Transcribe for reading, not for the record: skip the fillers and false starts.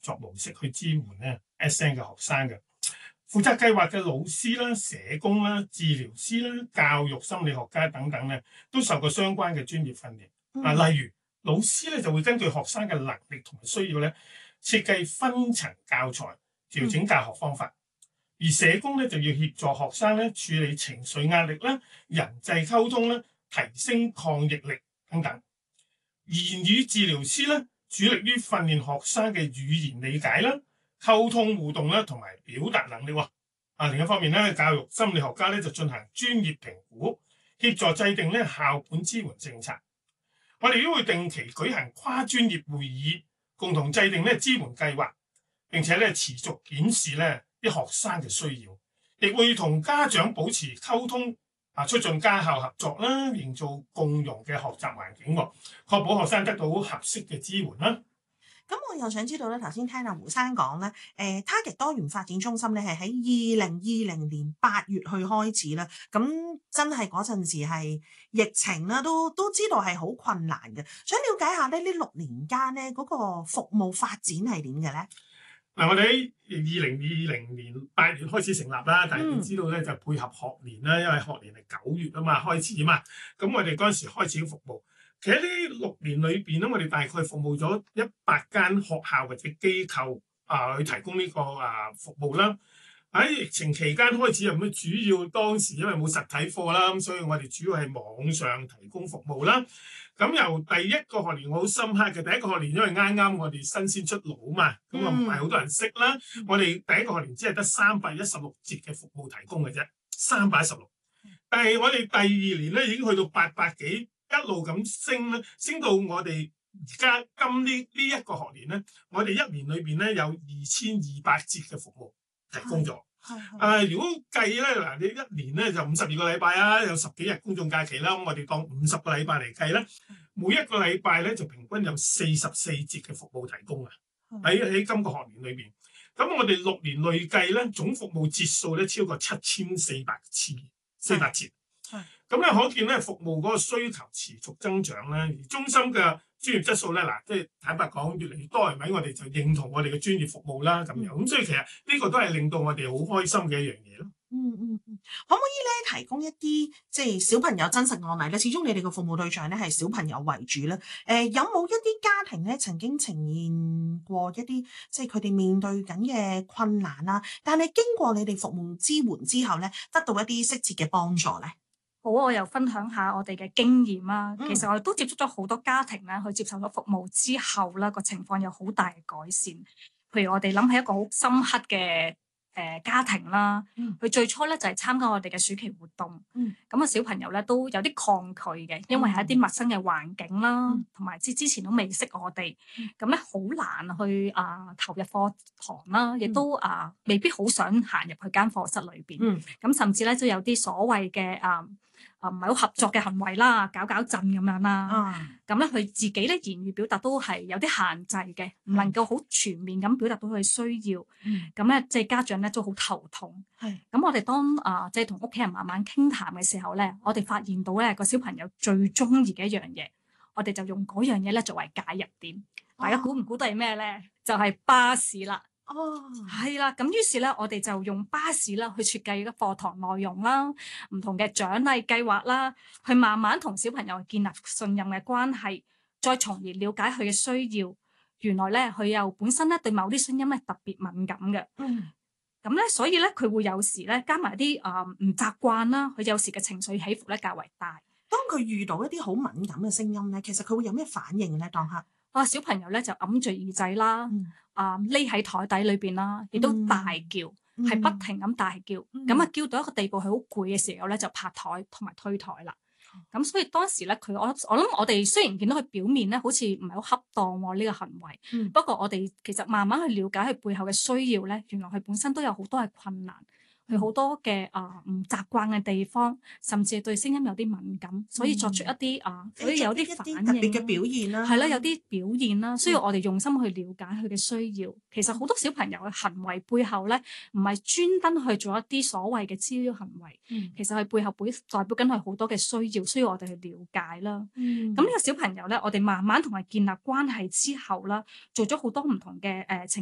作模式去支援咧 SEN 嘅學生嘅。負責計劃嘅老師啦、社工啦、治療師啦、教育心理學家等等咧，都受過相關嘅專業訓練。例如老師咧就會根據學生嘅能力同埋需要咧，設計分層教材，調整教學方法。而社工咧就要協助學生咧處理情緒壓力啦、人際溝通啦、提升抗逆力等等。言語治療師咧主力於訓練學生嘅語言理解啦、溝通互動啦同埋表達能力喎。另一方面咧，教育心理學家咧就進行專業評估，協助制定咧校本支援政策。我哋都會定期舉行跨專業會議，共同制定咧支援計劃，並且咧持續檢視咧啲學生嘅需要，亦會同家長保持溝通，促進家校合作啦，營造共融嘅學習環境，確保學生得到合適嘅支援啦。 咁我又想知道咧，頭先聽阿胡生講咧，Target 多元發展中心咧係喺2020年8月去開始啦。咁真係嗰陣時係疫情啦，都知道係好困難嘅。想了解下咧，呢6年間咧嗰個服務發展係點嘅咧？ 我哋喺2020年8月開始成立啦，但係你知道咧就配合學年啦，因為學年係9月啊嘛開始啊嘛，咁我哋嗰陣時開始服務。其實呢6年裏邊咧，我哋大概服務咗100間學校或者機構去提供呢個服務啦。喺疫情期間開始，主要當時因為冇實體課啦，咁所以我哋主要係網上提供服務啦。咁由第一個學年我好深刻嘅，第一個學年因為啱啱我哋新鮮出爐啊嘛，咁唔係好多人識啦。我哋第一個學年只係得316節嘅服務提供嘅啫，316。但係我哋第2年咧已經去到800幾。一路咁升咧，升到我哋而家呢一個學年咧，我哋1年裏邊咧有2200節嘅服務提供咗。如果計咧嗱，你1年咧就52個禮拜啊，有10幾日公眾假期啦，咁我哋當50個禮拜嚟計咧，每一個禮拜咧就平均有44節嘅服務提供啊。喺今個學年裏邊，咁我哋6年累計咧總服務節數咧超過7400節。咁咧可見咧服務嗰個需求持續增長咧，而中心嘅專業質素咧即係坦白講越嚟越多，係咪？我哋就認同我哋嘅專業服務啦咁樣。咁所以其實呢個都係令到我哋好開心嘅一樣嘢咯。 可唔可以咧提供一啲即係小朋友真實案例咧？始終你哋嘅服務對象咧係小朋友為主啦。有冇一啲家庭咧曾經呈現過一啲即係佢哋面對緊嘅困難啊？但係經過你哋服務支援之後咧，得到一啲適切嘅幫助咧？ 好，我又分享下我哋嘅經驗啦。其實我哋都接觸咗好多家庭咧，去接受咗服務之後啦，個情況有好大嘅改善。譬如我哋諗起一個好深刻嘅家庭啦，佢最初咧就係參加我哋嘅暑期活動，咁小朋友咧都有啲抗拒嘅，因為係一啲陌生嘅環境啦，同埋之前都未識我哋，咁咧好難去投入課堂啦，亦都未必好想行入去間課室裏邊，咁甚至咧都有啲所謂嘅唔係好合作嘅行為啦，搞震咁樣啦。咁咧佢自己咧言語表達都係有啲限制嘅，唔能夠好全面咁表達到佢需要。咁咧即係家長咧都好頭痛。咁我哋當即係同屋企人慢慢傾談嘅時候咧，我哋發現到咧個小朋友最中意嘅一樣嘢，我哋就用嗰樣嘢咧作為介入點。大家估唔估到係咩咧？就係巴士啦。係啦，咁於是咧，我哋就用巴士啦去設計嘅課堂內容啦，唔同嘅獎勵計劃啦，去慢慢同小朋友建立信任嘅關係，再從而了解佢嘅需要。原來咧，佢又本身咧對某啲聲音咧特別敏感嘅。咁咧，所以咧佢會有時咧加埋啲唔習慣啦，佢有時嘅情緒起伏咧較為大。 當佢遇到一啲好敏感嘅聲音咧，其實佢會有咩反應咧？當刻小朋友咧就揞住耳仔啦，匿喺台底裏邊啦，亦都大叫，係不停咁大叫，咁叫到一個地步，佢好攰嘅時候咧就拍台同埋推台啦。咁所以當時咧我諗我哋雖然見到佢表面咧好似唔係好恰當呢個行為，不過我哋其實慢慢去了解佢背後嘅需要咧，原來佢本身都有好多嘅困難。佢好多嘅唔習慣嘅地方，甚至對聲音有啲敏感，所以作出一啲所以有啲反應特別嘅表現啦， 係啦，有啲表現啦，需要我哋用心去了解佢嘅需要。其實好多小朋友嘅行為背後咧，唔係專登去做一啲所謂嘅滋擾行為，其實係背後代表緊佢好多嘅需要我哋去了解啦。咁呢個小朋友咧，我哋慢慢同佢建立關係之後啦，做咗好多唔同嘅情